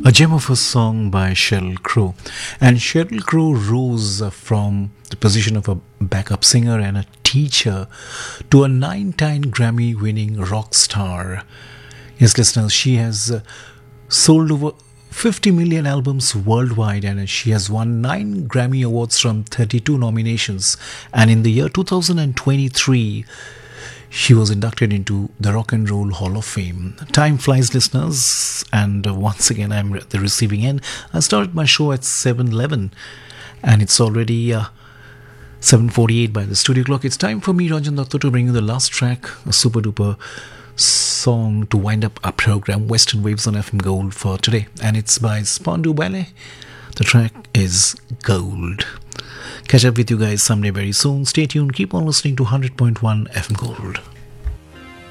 A gem of a song by Sheryl Crow. And Sheryl Crow rose from the position of a backup singer and a teacher to a 9-time Grammy winning rock star. Yes, listeners, she has sold over 50 million albums worldwide, and she has won 9 Grammy Awards from 32 nominations. And in the year 2023, she was inducted into the Rock and Roll Hall of Fame. Time flies, listeners, and once again I'm at the receiving end. I started my show at 7:11 and it's already 7:48 by the studio clock. It's time for me, Ranjan Datta, to bring you the last track, a super duper song to wind up our program, Western Waves on FM Gold, for today, and it's by Spandu Ballet. The track is Gold. Catch up with you guys someday very soon. Stay tuned. Keep on listening to 100.1 FM Gold.